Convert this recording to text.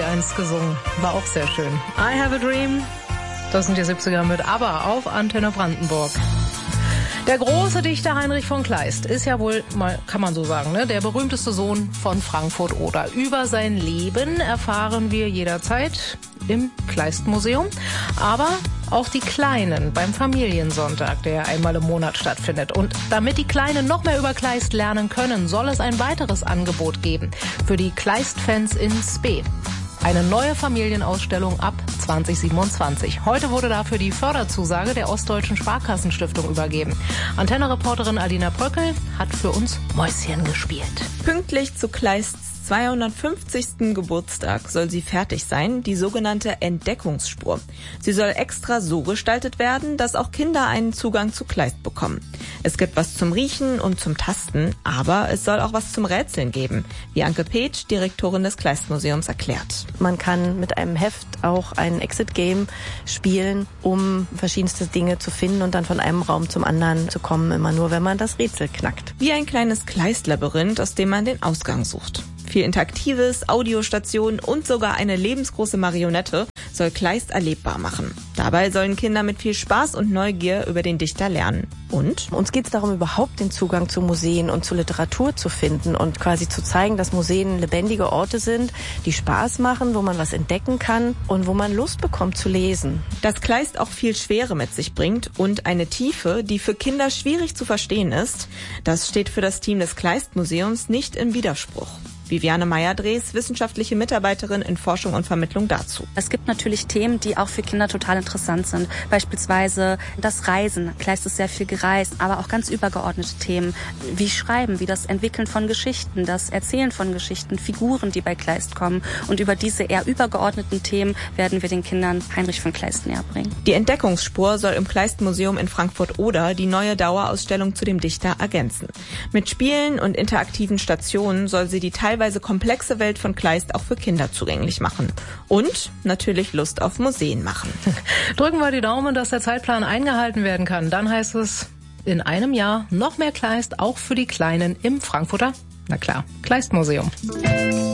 einst gesungen. War auch sehr schön. I Have a Dream. Das sind die 70er mit ABBA auf Antenne Brandenburg. Der große Dichter Heinrich von Kleist ist ja wohl, mal kann man so sagen, ne, der berühmteste Sohn von Frankfurt Oder. Über sein Leben erfahren wir jederzeit im Kleist-Museum, aber auch die Kleinen beim Familiensonntag, der einmal im Monat stattfindet. Und damit die Kleinen noch mehr über Kleist lernen können, soll es ein weiteres Angebot geben für die Kleist-Fans in Spe. Eine neue Familienausstellung ab 2027. Heute wurde dafür die Förderzusage der Ostdeutschen Sparkassenstiftung übergeben. Antenne-Reporterin Alina Bröckel hat für uns Mäuschen gespielt. Pünktlich zu Kleists 250. Geburtstag soll sie fertig sein, die sogenannte Entdeckungsspur. Sie soll extra so gestaltet werden, dass auch Kinder einen Zugang zu Kleist bekommen. Es gibt was zum Riechen und zum Tasten, aber es soll auch was zum Rätseln geben, wie Anke Petsch, Direktorin des Kleist-Museums, erklärt. Man kann mit einem Heft auch ein Exit-Game spielen, um verschiedenste Dinge zu finden und dann von einem Raum zum anderen zu kommen, immer nur, wenn man das Rätsel knackt. Wie ein kleines Kleist-Labyrinth, aus dem man den Ausgang sucht. Viel Interaktives, Audiostationen und sogar eine lebensgroße Marionette soll Kleist erlebbar machen. Dabei sollen Kinder mit viel Spaß und Neugier über den Dichter lernen. Und? Uns geht es darum, überhaupt den Zugang zu Museen und zu Literatur zu finden und quasi zu zeigen, dass Museen lebendige Orte sind, die Spaß machen, wo man was entdecken kann und wo man Lust bekommt zu lesen. Dass Kleist auch viel Schwere mit sich bringt und eine Tiefe, die für Kinder schwierig zu verstehen ist, das steht für das Team des Kleist-Museums nicht im Widerspruch. Viviane Meyer-Drees, wissenschaftliche Mitarbeiterin in Forschung und Vermittlung dazu. Es gibt natürlich Themen, die auch für Kinder total interessant sind. Beispielsweise das Reisen. Kleist ist sehr viel gereist, aber auch ganz übergeordnete Themen wie Schreiben, wie das Entwickeln von Geschichten, das Erzählen von Geschichten, Figuren, die bei Kleist kommen. Und über diese eher übergeordneten Themen werden wir den Kindern Heinrich von Kleist näher bringen. Die Entdeckungsspur soll im Kleist-Museum in Frankfurt Oder die neue Dauerausstellung zu dem Dichter ergänzen. Mit Spielen und interaktiven Stationen soll sie die teilweise komplexe Welt von Kleist auch für Kinder zugänglich machen. Und natürlich Lust auf Museen machen. Drücken wir die Daumen, dass der Zeitplan eingehalten werden kann. Dann heißt es, in einem Jahr noch mehr Kleist, auch für die Kleinen im Frankfurter, na klar, Kleist-Museum.